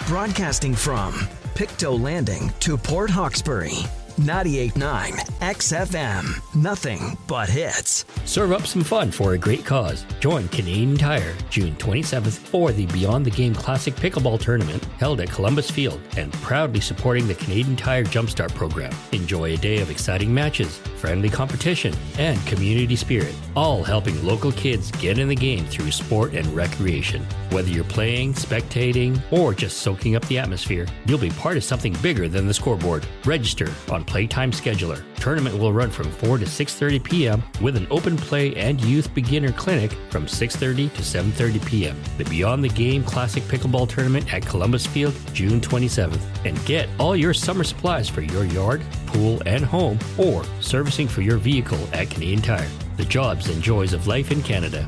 Broadcasting from Pictou Landing to Port Hawkesbury. 98.9 XFM. Nothing but hits. Serve up some fun for a great cause. Join Canadian Tire June 27th for the Beyond the Game Classic Pickleball Tournament held at Columbus Field and proudly supporting the Canadian Tire Jumpstart program. Enjoy a day of exciting matches, friendly competition, and community spirit, all helping local kids get in the game through sport and recreation. Whether you're playing, spectating, or just soaking up the atmosphere, you'll be part of something bigger than the scoreboard. Register on Playtime Scheduler. Tournament will run from 4 to 6:30 p.m. with an open play and youth beginner clinic from 6:30 to 7:30 p.m. The Beyond the Game Classic Pickleball Tournament at Columbus Field, June 27th. And get all your summer supplies for your yard, pool, and home, or servicing for your vehicle at Canadian Tire. The jobs and joys of life in Canada.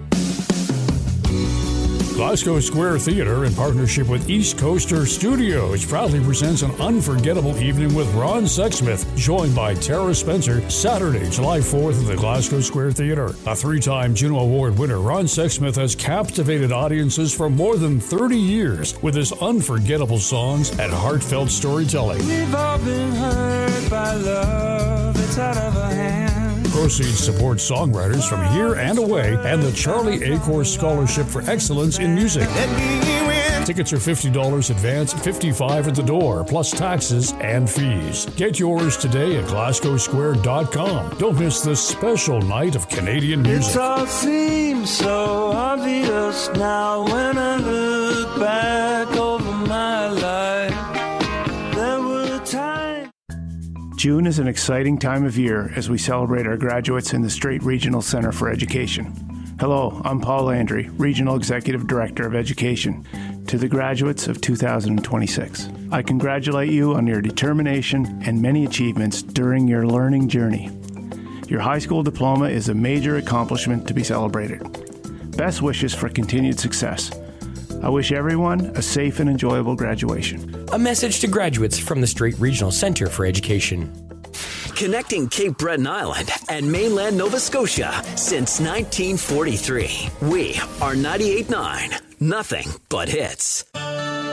Glasgow Square Theatre, in partnership with East Coaster Studios, proudly presents an unforgettable evening with Ron Sexsmith, joined by Tara Spencer, Saturday, July 4th at the Glasgow Square Theatre. A 3-time Juno Award winner, Ron Sexsmith has captivated audiences for more than 30 years with his unforgettable songs and heartfelt storytelling. We've all been hurt by love, it's out of our hands. Proceeds support songwriters from here and away and the Charlie Acorr Scholarship for Excellence in Music. Tickets are $50 advance, $55 at the door, plus taxes and fees. Get yours today at GlasgowSquare.com. Don't miss this special night of Canadian music. It all seems so obvious now when I look back over my life. There were times. June is an exciting time of year as we celebrate our graduates in the Strait Regional Centre for Education. Hello, I'm Paul Landry, Regional Executive Director of Education, to the graduates of 2026. I congratulate you on your determination and many achievements during your learning journey. Your high school diploma is a major accomplishment to be celebrated. Best wishes for continued success. I wish everyone a safe and enjoyable graduation. A message to graduates from the Strait Regional Centre for Education. Connecting Cape Breton Island and mainland Nova Scotia since 1943. We are 98.9. Nothing but hits.